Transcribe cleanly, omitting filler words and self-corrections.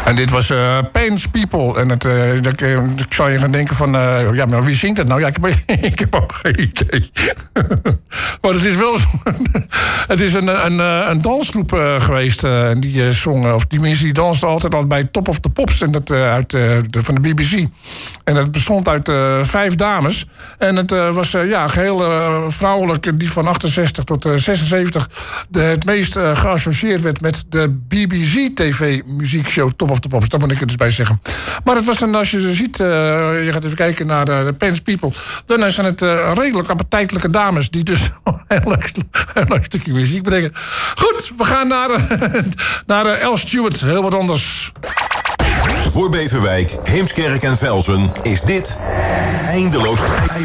En dit was Pain's People. En ik zou je gaan denken van... maar wie zingt dat nou? Ja, ik heb ook geen idee. Maar het is wel... Het is een dansgroep geweest. En die zongen... Of die mensen die dansten altijd al bij Top of the Pops. En dat van de BBC. En dat bestond uit 5 dames. En het was geheel vrouwelijk... die van 68 tot 76... het meest geassocieerd werd met de BBC-TV-muziekshow Top of the Pops. Daar moet ik er dus bij zeggen. Maar het was als je ziet... je gaat even kijken naar de Pain's People... dan zijn het redelijk appetijtelijke dames... die dus een leuk stukje muziek brengen. Goed, we gaan naar Al Stewart. Heel wat anders. Voor Beverwijk, Heemskerk en Velsen is dit Eindeloos